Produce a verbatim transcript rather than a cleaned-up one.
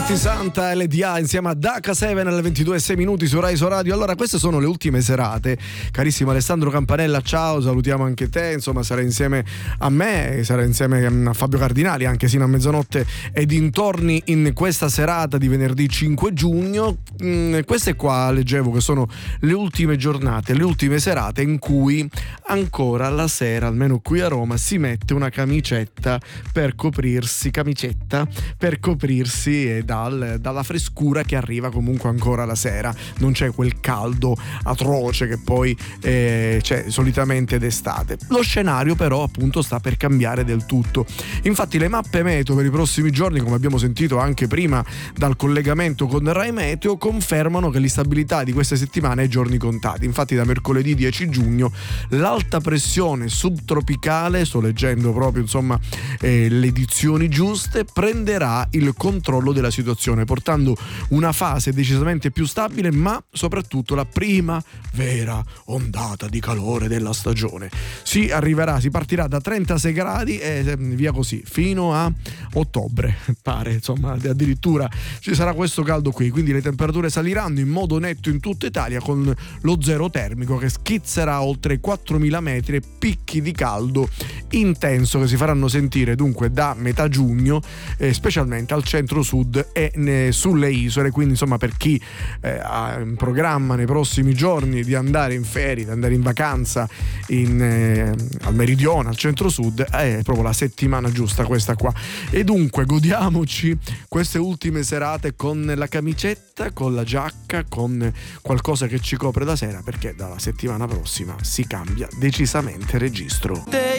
Marti Santa L D A insieme a Daca sette alle ventidue e sei minuti su Rai So Radio. Allora, queste sono le ultime serate. Carissimo Alessandro Campanella, ciao, salutiamo anche te. Insomma, sarai insieme a me, sarai insieme a Fabio Cardinali anche sino a mezzanotte e dintorni in questa serata di venerdì cinque giugno. Mm, queste qua leggevo che sono le ultime giornate, le ultime serate in cui ancora la sera, almeno qui a Roma, si mette una camicetta per coprirsi, camicetta per coprirsi dal, dalla frescura che arriva comunque ancora la sera. Non c'è quel caldo atroce che poi eh, c'è solitamente d'estate. Lo scenario però appunto sta per cambiare del tutto. Infatti le mappe meteo per i prossimi giorni, come abbiamo sentito anche prima dal collegamento con Rai Meteo, confermano che l'instabilità di queste settimane è giorni contati. Infatti da mercoledì dieci giugno l'alta pressione subtropicale, sto leggendo proprio insomma eh, le edizioni giuste, prenderà il controllo della situazione, portando una fase decisamente più stabile, ma soprattutto la prima vera ondata di calore della stagione. Si arriverà, si partirà da trentasei gradi e via così fino a ottobre, pare, insomma, addirittura ci sarà questo caldo qui, quindi le temperature saliranno in modo netto in tutta Italia, con lo zero termico che schizzerà oltre i quattromila metri e picchi di caldo intenso che si faranno sentire dunque da metà giugno, eh, specialmente al centro-sud e ne, sulle isole. Quindi insomma, per chi eh, ha in programma nei prossimi giorni di andare in ferie, di andare in vacanza in, eh, al meridione, al centro-sud, è proprio la settimana giusta questa qua. E dunque godiamoci queste ultime serate con la camicetta, con la giacca, con qualcosa che ci copre la sera, perché dalla settimana prossima si cambia decisamente registro.